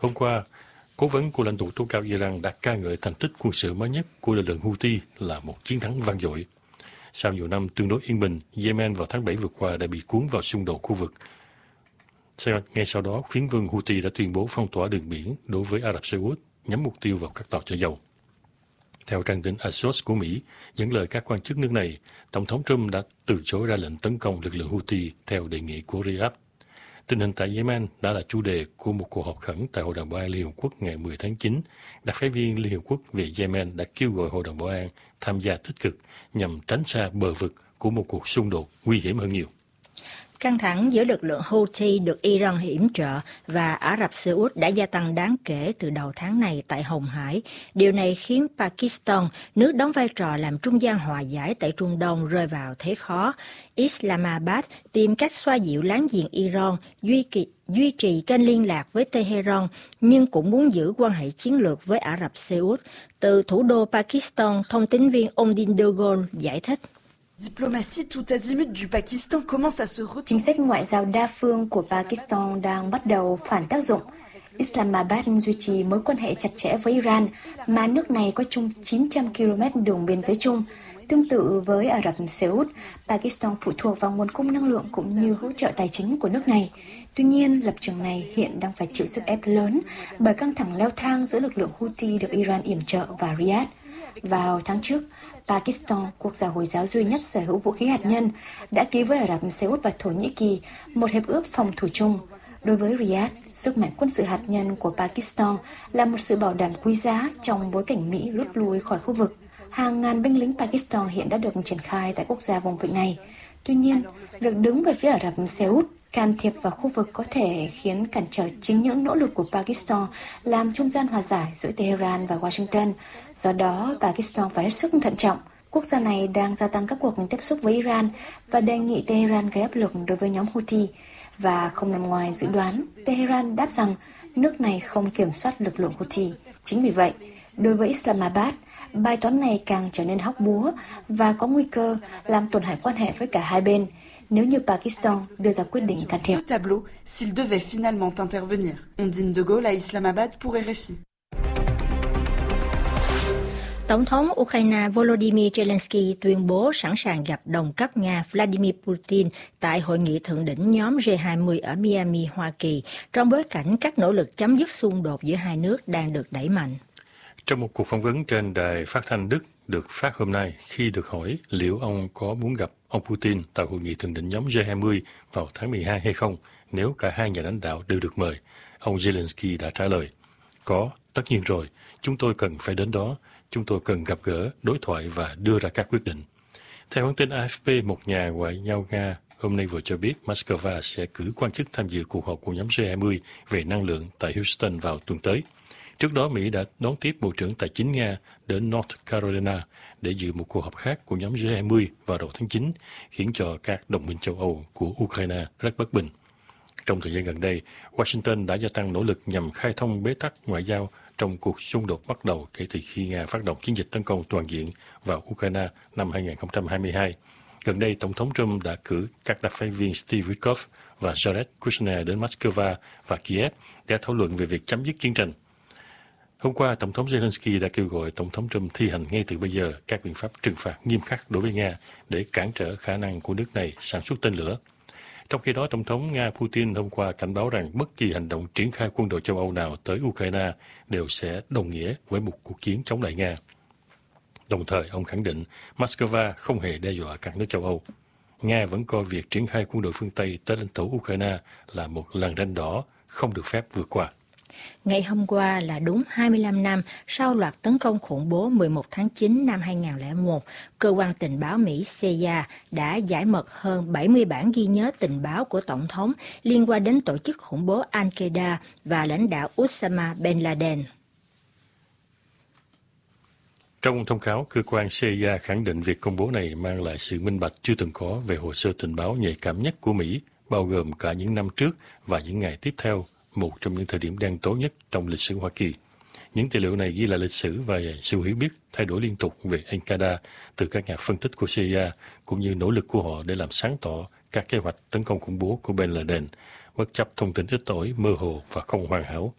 Hôm qua, cố vấn của lãnh tụ tố cáo Iran đã ca ngợi thành tích quân sự mới nhất của lực lượng Houthi là một chiến thắng vang dội. Sau nhiều năm tương đối yên bình, Yemen vào tháng 7 vừa qua đã bị cuốn vào xung đột khu vực. Ngay sau đó, phiến quân Houthi đã tuyên bố phong tỏa đường biển đối với Ả Rập Xê Út, nhắm mục tiêu vào các tàu chở dầu. Theo trang tin Axios của Mỹ, dẫn lời các quan chức nước này, Tổng thống Trump đã từ chối ra lệnh tấn công lực lượng Houthi theo đề nghị của Riyadh. Tình hình tại Yemen đã là chủ đề của một cuộc họp khẩn tại Hội đồng Bảo an Liên Hợp Quốc ngày 10 tháng 9. Đặc phái viên Liên Hợp Quốc về Yemen đã kêu gọi Hội đồng Bảo an tham gia tích cực nhằm tránh xa bờ vực của một cuộc xung đột nguy hiểm hơn nhiều. Căng thẳng giữa lực lượng Houthi được Iran yểm trợ và Ả Rập Xê Út đã gia tăng đáng kể từ đầu tháng này tại Hồng Hải. Điều này khiến Pakistan, nước đóng vai trò làm trung gian hòa giải tại Trung Đông, rơi vào thế khó. Islamabad tìm cách xoa dịu láng giềng Iran, duy trì kênh liên lạc với Tehran, nhưng cũng muốn giữ quan hệ chiến lược với Ả Rập Xê Út. Từ thủ đô Pakistan, thông tín viên Omdin Dogol giải thích. Chính sách ngoại giao đa phương của Pakistan đang bắt đầu phản tác dụng. Islamabad duy trì mối quan hệ chặt chẽ với Iran, mà nước này có chung 900 km đường biên giới chung. Tương tự với Ả Rập Xê Út, Pakistan phụ thuộc vào nguồn cung năng lượng cũng như hỗ trợ tài chính của nước này. Tuy nhiên, lập trường này hiện đang phải chịu sức ép lớn bởi căng thẳng leo thang giữa lực lượng Houthi được Iran yểm trợ và Riyadh. Vào tháng trước, Pakistan, quốc gia Hồi giáo duy nhất sở hữu vũ khí hạt nhân, đã ký với Ả Rập Xê Út và Thổ Nhĩ Kỳ một hiệp ước phòng thủ chung. Đối với Riyadh, sức mạnh quân sự hạt nhân của Pakistan là một sự bảo đảm quý giá trong bối cảnh Mỹ rút lui khỏi khu vực. Hàng ngàn binh lính Pakistan hiện đã được triển khai tại quốc gia vùng vịnh này. Tuy nhiên, việc đứng về phía Ả Rập Xê Út can thiệp vào khu vực có thể khiến cản trở chính những nỗ lực của Pakistan làm trung gian hòa giải giữa Tehran và Washington. Do đó, Pakistan phải hết sức thận trọng. Quốc gia này đang gia tăng các cuộc tiếp xúc với Iran và đề nghị Tehran gây áp lực đối với nhóm Houthi. Và không nằm ngoài dự đoán, Tehran đáp rằng nước này không kiểm soát lực lượng Houthi. Chính vì vậy, đối với Islamabad, bài toán này càng trở nên hóc búa và có nguy cơ làm tổn hại quan hệ với cả hai bên nếu như Pakistan đưa ra quyết định can thiệp. S'il devait finalement intervenir, Omdin Dogol à Islamabad pour RFI. Tổng thống Ukraine Volodymyr Zelensky tuyên bố sẵn sàng gặp đồng cấp Nga Vladimir Putin tại hội nghị thượng đỉnh nhóm G20 ở Miami, Hoa Kỳ, trong bối cảnh các nỗ lực chấm dứt xung đột giữa hai nước đang được đẩy mạnh. Trong một cuộc phỏng vấn trên đài phát thanh Đức được phát hôm nay, khi được hỏi liệu ông có muốn gặp ông Putin tại hội nghị thượng đỉnh nhóm G20 vào tháng 12 hay không, nếu cả hai nhà lãnh đạo đều được mời, ông Zelensky đã trả lời: "Có, tất nhiên rồi, chúng tôi cần phải đến đó, chúng tôi cần gặp gỡ, đối thoại và đưa ra các quyết định." Theo hãng tin AFP, một nhà ngoại giao Nga hôm nay vừa cho biết Moscow sẽ cử quan chức tham dự cuộc họp của nhóm G20 về năng lượng tại Houston vào tuần tới. Trước đó, Mỹ đã đón tiếp Bộ trưởng Tài chính Nga đến North Carolina để dự một cuộc họp khác của nhóm G20 vào đầu tháng 9, khiến cho các đồng minh châu Âu của Ukraine rất bất bình. Trong thời gian gần đây, Washington đã gia tăng nỗ lực nhằm khai thông bế tắc ngoại giao trong cuộc xung đột bắt đầu kể từ khi Nga phát động chiến dịch tấn công toàn diện vào Ukraine năm 2022. Gần đây, Tổng thống Trump đã cử các đặc phái viên Steve Witkoff và Jared Kushner đến Moscow và Kiev để thảo luận về việc chấm dứt chiến tranh. Hôm qua, Tổng thống Zelensky đã kêu gọi Tổng thống Trump thi hành ngay từ bây giờ các biện pháp trừng phạt nghiêm khắc đối với Nga để cản trở khả năng của nước này sản xuất tên lửa. Trong khi đó, Tổng thống Nga Putin hôm qua cảnh báo rằng bất kỳ hành động triển khai quân đội châu Âu nào tới Ukraine đều sẽ đồng nghĩa với một cuộc chiến chống lại Nga. Đồng thời, ông khẳng định Moscow không hề đe dọa các nước châu Âu. Nga vẫn coi việc triển khai quân đội phương Tây tới lãnh thổ Ukraine là một lằn ranh đỏ không được phép vượt qua. Ngày hôm qua là đúng 25 năm sau loạt tấn công khủng bố 11 tháng 9 năm 2001, cơ quan tình báo Mỹ CIA đã giải mật hơn 70 bản ghi nhớ tình báo của Tổng thống liên quan đến tổ chức khủng bố Al-Qaeda và lãnh đạo Osama Bin Laden. Trong thông cáo, cơ quan CIA khẳng định việc công bố này mang lại sự minh bạch chưa từng có về hồ sơ tình báo nhạy cảm nhất của Mỹ, bao gồm cả những năm trước và những ngày tiếp theo, một trong những thời điểm đen tối nhất trong lịch sử Hoa Kỳ. Những tài liệu này ghi lại lịch sử và sự hiểu biết thay đổi liên tục về Al-Qaeda từ các nhà phân tích của CIA, cũng như nỗ lực của họ để làm sáng tỏ các kế hoạch tấn công khủng bố của Bin Laden, bất chấp thông tin ít ỏi, mơ hồ và không hoàn hảo